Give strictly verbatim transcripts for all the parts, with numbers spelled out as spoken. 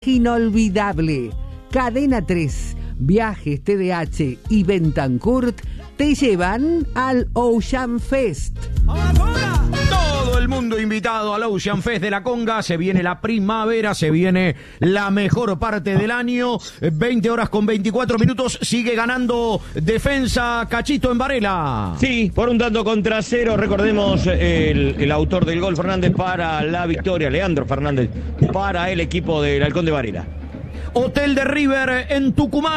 viaje inolvidable. Cadena tres, Viajes T D H y Bentancourt te llevan al Ocean Fest. Todo el mundo invitado al Ocean Fest de la Conga. Se viene la primavera, se viene la mejor parte del año. veinte horas con veinticuatro minutos. Sigue ganando Defensa Cachito en Varela. Sí, por un tanto contra cero. Recordemos el, el autor del gol, Fernández, para la victoria. Leandro Fernández, para el equipo del Halcón de Varela. Hotel de River en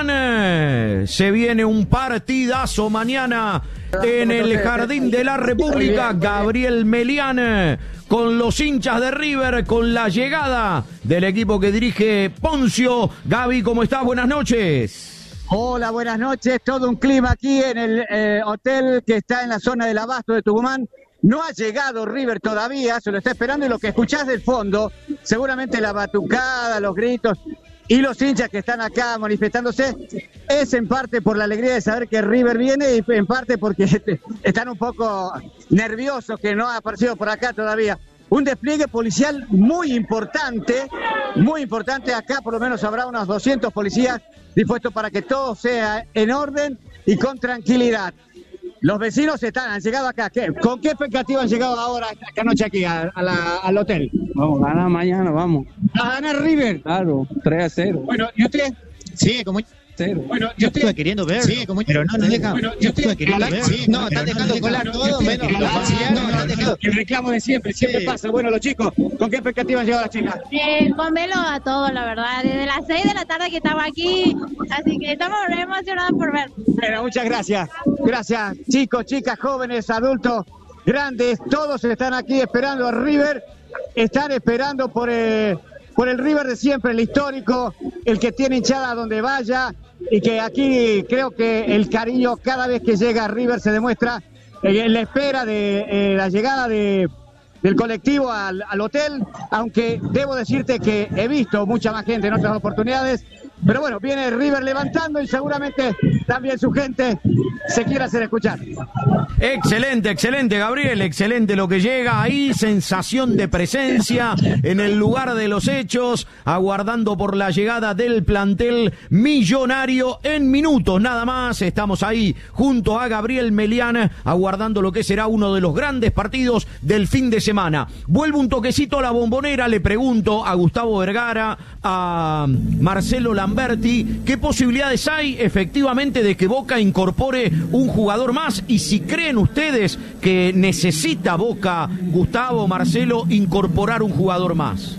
Tucumán. Se viene un partidazo mañana en el Jardín de la República. Gabriel Melián con los hinchas de River, con la llegada del equipo que dirige Poncio. Gaby, ¿cómo estás? Buenas noches. Hola, buenas noches. Todo un clima aquí en el eh, hotel que está en la zona del Abasto de Tucumán. No ha llegado River todavía, se lo está esperando, y lo que escuchás del fondo, seguramente la batucada, los gritos y los hinchas que están acá manifestándose, es en parte por la alegría de saber que River viene y en parte porque están un poco nerviosos que no ha aparecido por acá todavía. Un despliegue policial muy importante, muy importante. Acá por lo menos habrá unos doscientos policías dispuestos para que todo sea en orden y con tranquilidad. Los vecinos están, han llegado acá. ¿Qué? ¿Con qué expectativa han llegado ahora esta noche aquí a, a la, al hotel? Vamos a ganar mañana, vamos. ¿A ganar River? Claro, tres a cero. Bueno, ¿y usted? Sí, como... Cero. Bueno, yo estuve queriendo ver, sí, como... pero no nos dejan. Bueno, yo estuve queriendo ver. Sí, no, están dejando no colar todo, menos los familiares. El reclamo de siempre, siempre sí. Pasa. Bueno, los chicos, ¿con qué expectativa han llegado las chicas? Eh, con velo a todo, la verdad. Desde las seis de la tarde que estamos aquí, así que estamos re emocionados por ver. Bueno, muchas gracias. Gracias, chicos, chicas, jóvenes, adultos, grandes, todos están aquí esperando a River. Están esperando por el, por el River de siempre, el histórico, el que tiene hinchada donde vaya, y que aquí creo que el cariño cada vez que llega a River se demuestra en la espera de eh, la llegada de, del colectivo al, al hotel, aunque debo decirte que he visto mucha más gente en otras oportunidades. Pero bueno, viene River levantando y seguramente también su gente se quiere hacer escuchar. Excelente, excelente, Gabriel, excelente lo que llega ahí, sensación de presencia en el lugar de los hechos, aguardando por la llegada del plantel millonario en minutos nada más. Estamos ahí junto a Gabriel Melián, aguardando lo que será uno de los grandes partidos del fin de semana. Vuelvo un toquecito a la Bombonera, le pregunto a Gustavo Vergara, a Marcelo Lamberti, ¿qué posibilidades hay efectivamente de que Boca incorpore un jugador más? Y si creen ustedes que necesita Boca, Gustavo, Marcelo, incorporar un jugador más.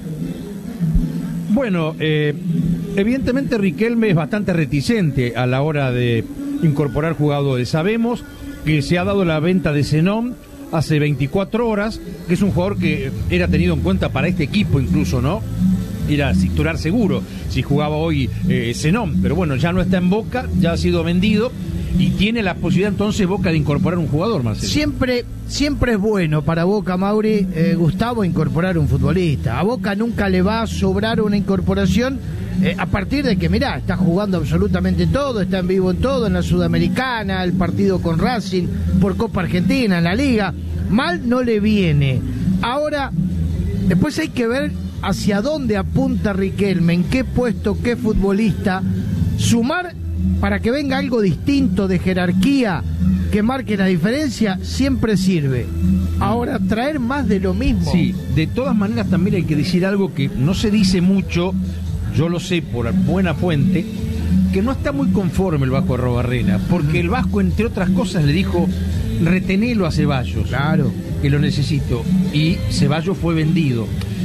Bueno, eh, evidentemente Riquelme es bastante reticente a la hora de incorporar jugadores. Sabemos que se ha dado la venta de Zenón hace veinticuatro horas, que es un jugador que era tenido en cuenta para este equipo incluso, ¿no? Era titular seguro si jugaba hoy eh, Zenón, pero bueno, ya no está en Boca, ya ha sido vendido y tiene la posibilidad entonces Boca de incorporar un jugador, Marcelo. Siempre, siempre es bueno para Boca, Mauri, eh, Gustavo, incorporar un futbolista. A Boca nunca le va a sobrar una incorporación eh, a partir de que, mirá, está jugando absolutamente todo, está en vivo en todo, en la Sudamericana, el partido con Racing, por Copa Argentina, en la Liga. Mal no le viene. Ahora, después hay que ver hacia dónde apunta Riquelme, en qué puesto, qué futbolista, sumar para que venga algo distinto de jerarquía que marque la diferencia, siempre sirve. Ahora, traer más de lo mismo. Sí, de todas maneras también hay que decir algo que no se dice mucho, yo lo sé por buena fuente, que no está muy conforme el Vasco Arrobarrena, porque el Vasco, entre otras cosas, le dijo, retenelo a Ceballos, claro, que lo necesito, y Ceballos fue vendido.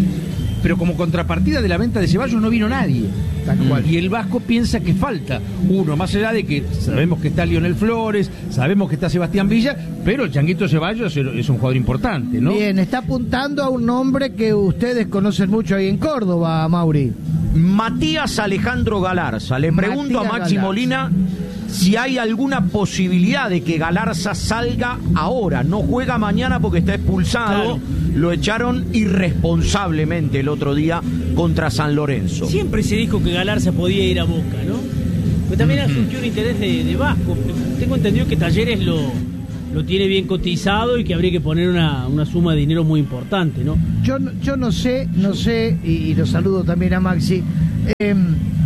Pero como contrapartida de la venta de Ceballos no vino nadie. Tal cual. Y el Vasco piensa que falta uno, más allá de que sabemos que está Lionel Flores, sabemos que está Sebastián Villa, pero el Changuito Ceballos es un jugador importante, ¿no? Bien, está apuntando a un nombre que ustedes conocen mucho ahí en Córdoba, Mauri. Matías Alejandro Galarza. Le pregunto Matías a Maxi Galarza. Molina si hay alguna posibilidad de que Galarza salga ahora. No juega mañana porque está expulsado. Claro. Lo echaron irresponsablemente el otro día contra San Lorenzo. Siempre se dijo que Galarza podía ir a Boca, ¿no? Pero también uh-huh. surgió un interés de, de Vasco. Tengo entendido que Talleres lo, lo tiene bien cotizado y que habría que poner una, una suma de dinero muy importante, ¿no? Yo, yo no sé, no sé, y, y lo saludo también a Maxi, Eh,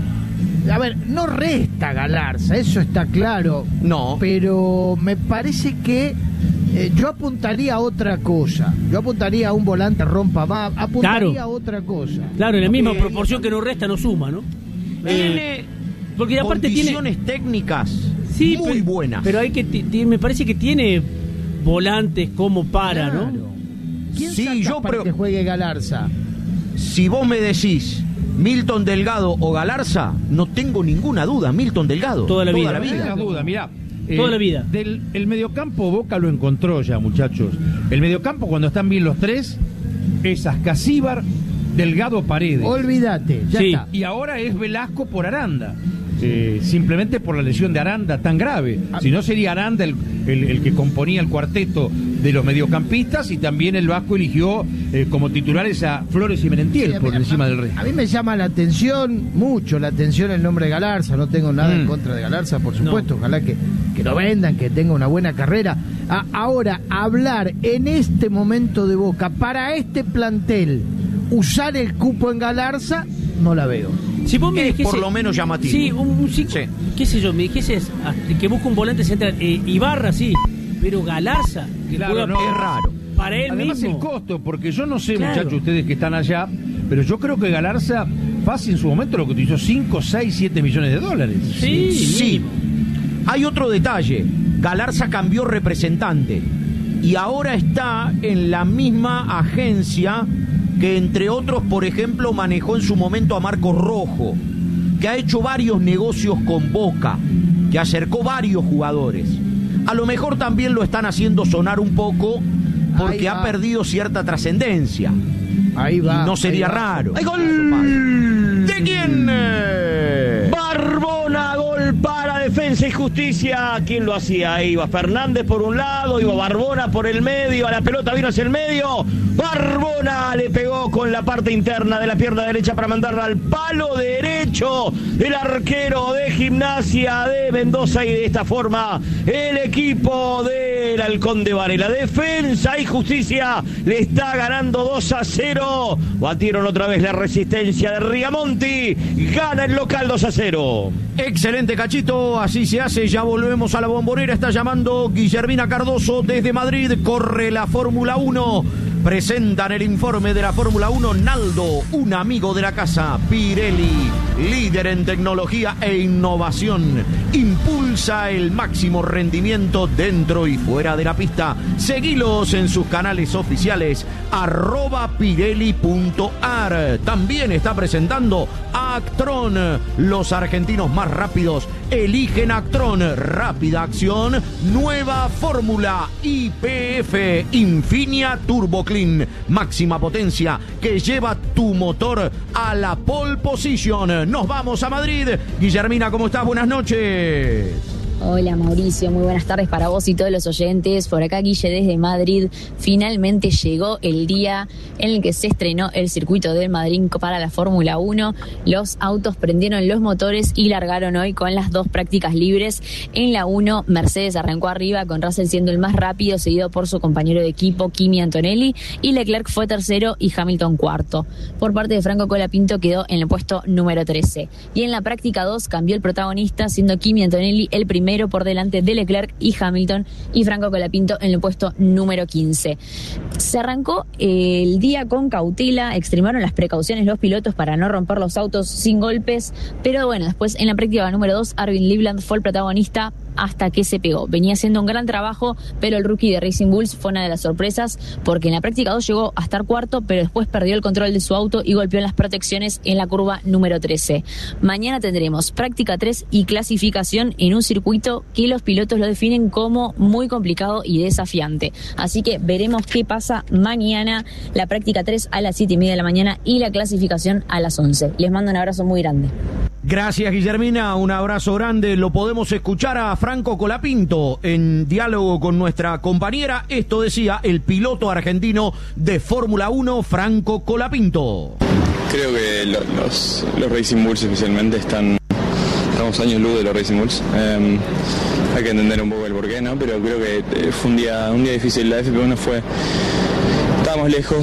a ver, no resta Galarza, eso está claro. No. Pero me parece que eh, yo apuntaría a otra cosa. Yo apuntaría a un volante rompa más, apuntaría Claro. a otra cosa. Claro, en la misma Eh, proporción que no resta, no suma, ¿no? Tiene Porque aparte tiene... condiciones técnicas Sí, muy pero, buenas. Pero hay que ti- ti- me parece que tiene volantes como para, Claro. ¿no? ¿Quién Sí, sacas yo para creo- que juegue Galarza? Si vos me decís Milton Delgado o Galarza, no tengo ninguna duda, Milton Delgado. Toda la vida. No tengas duda, mirá. Toda la vida. Del, el mediocampo Boca lo encontró ya, muchachos. El mediocampo, cuando están bien los tres, es Ascasíbar, Delgado, Paredes. Olvídate, ya Sí. está. Y ahora es Velasco por Aranda. Eh, simplemente por la lesión de Aranda tan grave. Si no, sería Aranda el, el, el que componía el cuarteto de los mediocampistas, y también el Vasco eligió eh, como titulares a Flores y Merentiel Sí, a por mí- encima a- del rey. A mí me llama la atención, mucho la atención el nombre de Galarza. No tengo nada Mm. en contra de Galarza, por supuesto. Ojalá que, que lo vendan, que tenga una buena carrera. A- ahora, hablar en este momento de Boca para este plantel, usar el cupo en Galarza, no la veo. Si vos me Es dijese, por lo menos llamativo. Sí, un, un cinco, Sí. qué sé yo, me dijese ah, que busca un volante central, eh, Ibarra sí, pero Galarza, que Claro, juega no, para- es raro. para él Además mismo. el costo, porque yo no sé, Claro. muchachos, ustedes que están allá, pero yo creo que Galarza fácil en su momento lo que utilizó cinco, seis, siete millones de dólares. Sí, Sí. mínimo. Hay otro detalle. Galarza cambió representante y ahora está en la misma agencia que, entre otros, por ejemplo, manejó en su momento a Marcos Rojo, que ha hecho varios negocios con Boca, que acercó varios jugadores. A lo mejor también lo están haciendo sonar un poco porque Ahí ha va. perdido cierta trascendencia. Ahí va. Y no sería ahí va. raro. ¡Hay gol! ¿De quién? Eh? Barbona, gol para Defensa y Justicia. ¿Quién lo hacía? Ahí iba Fernández por un lado, iba Barbona por el medio, a la pelota vino hacia el medio. Barbona le pegó con la parte interna de la pierna derecha para mandarla al palo derecho del arquero de Gimnasia de Mendoza, y de esta forma el equipo del Halcón de Varela, Defensa y Justicia, le está ganando dos a cero. Batieron otra vez la resistencia de Rigamonti, gana el local dos a cero. Excelente, Cachito, así se hace. Ya volvemos a la Bombonera. Está llamando Guillermina Cardoso desde Madrid. Corre la Fórmula uno. Presentan el informe de la Fórmula uno Naldo, un amigo de la casa. Pirelli, líder en tecnología e innovación, impulsa el máximo rendimiento dentro y fuera de la pista. Seguilos en sus canales oficiales, arroba pirelli.ar. También está presentando Actron. Los argentinos más rápidos eligen Actron. Rápida acción, nueva fórmula I P F Infinia Turbo Clean. Máxima potencia que lleva tu motor a la pole position. Nos vamos a Madrid. Guillermina, ¿cómo estás? Buenas noches. Hola Mauricio, muy buenas tardes para vos y todos los oyentes. Por acá Guille desde Madrid. Finalmente llegó el día en el que se estrenó el circuito del Madrid para la Fórmula uno. Los autos prendieron los motores y largaron hoy con las dos prácticas libres. En la uno, Mercedes arrancó arriba, con Russell siendo el más rápido, seguido por su compañero de equipo Kimi Antonelli, y Leclerc fue tercero y Hamilton cuarto. Por parte de Franco Colapinto quedó en el puesto número trece. Y en la práctica dos cambió el protagonista, siendo Kimi Antonelli el primero por delante de Leclerc y Hamilton, y Franco Colapinto en el puesto número quince. Se arrancó el día con cautela, extremaron las precauciones los pilotos para no romper los autos sin golpes, pero bueno, después en la práctica número dos, Arvin Livland fue el protagonista hasta que se pegó. Venía haciendo un gran trabajo, pero el rookie de Racing Bulls fue una de las sorpresas, porque en la práctica dos llegó a estar cuarto, pero después perdió el control de su auto y golpeó en las protecciones en la curva número trece. Mañana tendremos práctica tres y clasificación en un circuito que los pilotos lo definen como muy complicado y desafiante. Así que veremos qué pasa mañana. La práctica tres a las siete y media de la mañana y la clasificación a las once. Les mando un abrazo muy grande. Gracias, Guillermina, un abrazo grande. Lo podemos escuchar a Franco Colapinto en diálogo con nuestra compañera. Esto decía el piloto argentino de Fórmula uno, Franco Colapinto. Creo que lo- los, los Racing Bulls especialmente están, estamos años luz de los Racing Bulls. Eh, hay que entender un poco el porqué, ¿no? Pero creo que eh, fue un día, un día difícil. La F P uno fue, estábamos lejos,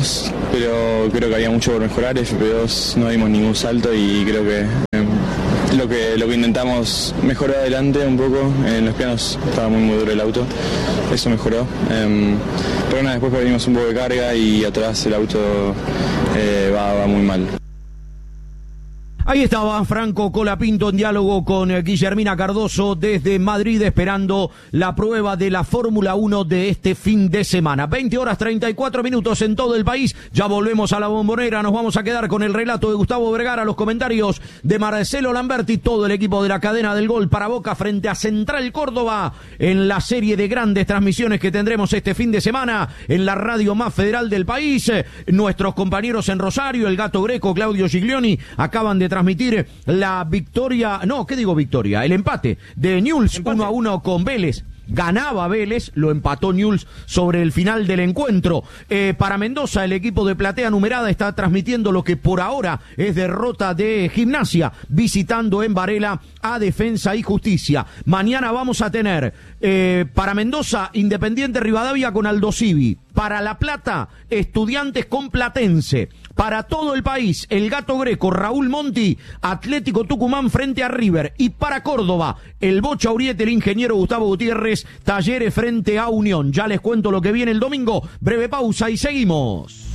pero creo que había mucho por mejorar. F P dos no dimos ningún salto y creo que eh, lo que lo que intentamos mejorar adelante un poco. En los pianos estaba muy muy duro el auto, eso mejoró. Eh, pero nada, después perdimos un poco de carga y atrás el auto eh, va, va muy mal. Ahí estaba Franco Colapinto en diálogo con Guillermina Cardoso desde Madrid, esperando la prueba de la Fórmula uno de este fin de semana. veinte horas treinta y cuatro minutos en todo el país. Ya volvemos a la Bombonera. Nos vamos a quedar con el relato de Gustavo Vergara, los comentarios de Marcelo Lamberti, todo el equipo de la cadena del gol para Boca frente a Central Córdoba en la serie de grandes transmisiones que tendremos este fin de semana en la radio más federal del país. Nuestros compañeros en Rosario, el Gato Greco, Claudio Giglioni, acaban de transmitir la victoria, no, ¿qué digo victoria? El empate de Newell's uno a uno con Vélez. Ganaba Vélez, lo empató Newell's sobre el final del encuentro. Eh, para Mendoza, el equipo de Platea Numerada está transmitiendo lo que por ahora es derrota de Gimnasia, visitando en Varela a Defensa y Justicia. Mañana vamos a tener eh, para Mendoza, Independiente Rivadavia con Aldo Civi. Para La Plata, Estudiantes con Platense. Para todo el país, el Gato Greco, Raúl Monti, Atlético Tucumán frente a River. Y para Córdoba, el Bocha Uriete, el ingeniero Gustavo Gutiérrez, Talleres frente a Unión. Ya les cuento lo que viene el domingo. Breve pausa y seguimos.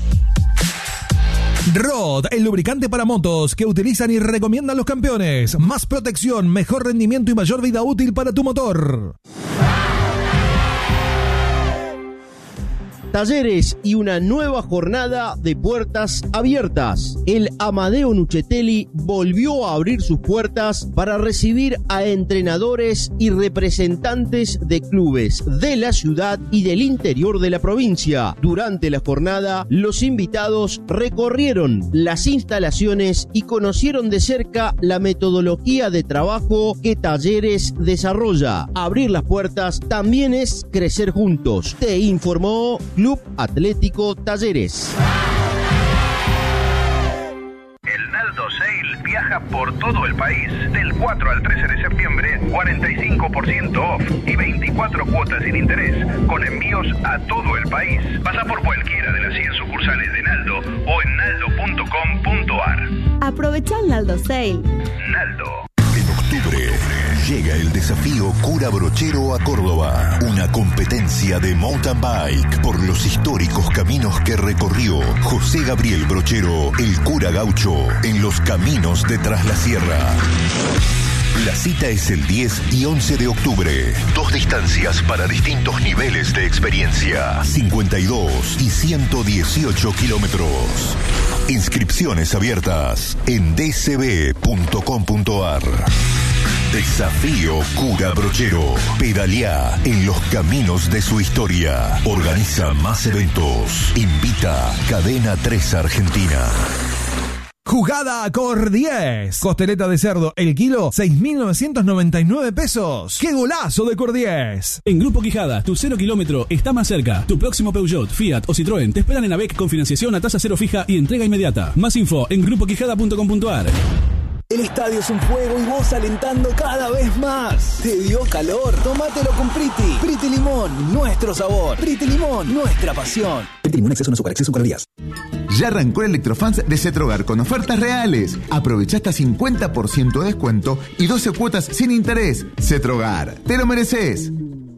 Rod, el lubricante para motos que utilizan y recomiendan los campeones. Más protección, mejor rendimiento y mayor vida útil para tu motor. Talleres y una nueva jornada de puertas abiertas. El Amadeo Nuccetelli volvió a abrir sus puertas para recibir a entrenadores y representantes de clubes de la ciudad y del interior de la provincia. Durante la jornada, los invitados recorrieron las instalaciones y conocieron de cerca la metodología de trabajo que Talleres desarrolla. Abrir las puertas también es crecer juntos. Te informó Club Atlético Talleres. El Naldo Sale viaja por todo el país. Del cuatro al trece de septiembre, cuarenta y cinco por ciento off y veinticuatro cuotas sin interés, con envíos a todo el país. Pasa por cualquiera de las cien sucursales de Naldo o en naldo punto com punto ar. Aprovecha el Naldo Sale. Naldo. En octubre llega el desafío Cura Brochero a Córdoba, una competencia de mountain bike por los históricos caminos que recorrió José Gabriel Brochero, el cura gaucho, en los caminos de Tras la Sierra. La cita es el diez y once de octubre. Dos distancias para distintos niveles de experiencia, cincuenta y dos y ciento dieciocho kilómetros. Inscripciones abiertas en d c b punto com punto ar. Desafío Cura Brochero. Pedalea en los caminos de su historia. Organiza más eventos. Invita Cadena tres Argentina. Jugada Cor diez. Costeleta de cerdo, el kilo, seis mil novecientos noventa y nueve pesos. ¡Qué golazo de Cor diez! En Grupo Quijada, tu cero kilómetro está más cerca. Tu próximo Peugeot, Fiat o Citroën te esperan en AVEC con financiación a tasa cero fija y entrega inmediata. Más info en grupo quijada punto com punto ar. El estadio es un fuego y vos alentando cada vez más. ¿Te dio calor? Tómatelo con Priti. Priti Limón, nuestro sabor. Priti Limón, nuestra pasión. Priti Limón, exceso no azúcar, exceso calorías. Ya arrancó el Electrofans de Cetrogar con ofertas reales. Aprovecha hasta cincuenta por ciento de descuento y doce cuotas sin interés. Cetrogar, te lo mereces.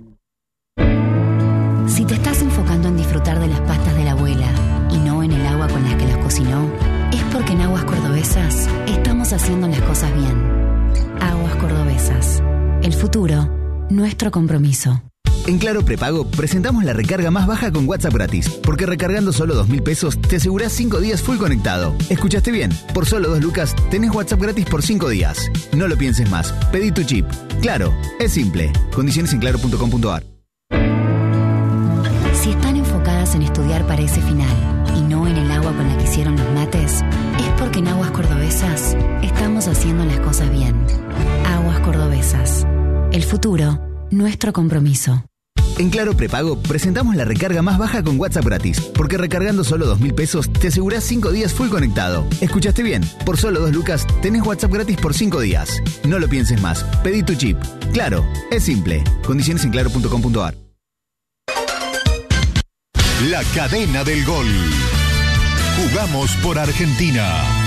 Si te estás enfocando en disfrutar de las pastas de la abuela y no en el agua con las que las cocinó, es porque en Aguas Cordobesas estamos haciendo las cosas bien. Aguas Cordobesas. El futuro, nuestro compromiso. En Claro Prepago presentamos la recarga más baja con WhatsApp gratis, porque recargando solo dos mil pesos te asegurás cinco días full conectado. ¿Escuchaste bien? Por solo dos lucas tenés WhatsApp gratis por cinco días. No lo pienses más, pedí tu chip. Claro, es simple. Condiciones en claro punto com punto ar. Si están enfocadas en estudiar para ese final y no en el agua con la que hicieron los mates, es porque en Aguas Cordobesas estamos haciendo las cosas bien. Aguas Cordobesas. El futuro, nuestro compromiso. En Claro Prepago presentamos la recarga más baja con WhatsApp gratis, porque recargando solo dos mil pesos te asegurás cinco días full conectado. ¿Escuchaste bien? Por solo dos lucas tenés WhatsApp gratis por cinco días. No lo pienses más, pedí tu chip. Claro, es simple. Condiciones en claro punto com punto ar. La cadena del gol. Jugamos por Argentina.